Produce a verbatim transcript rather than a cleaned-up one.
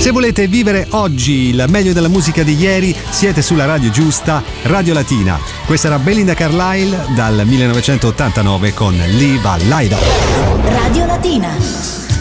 Se volete vivere oggi il meglio della musica di ieri, siete sulla radio giusta, Radio Latina. Questa era Belinda Carlisle dal millenovecentottantanove con Live a Lido. Radio Latina.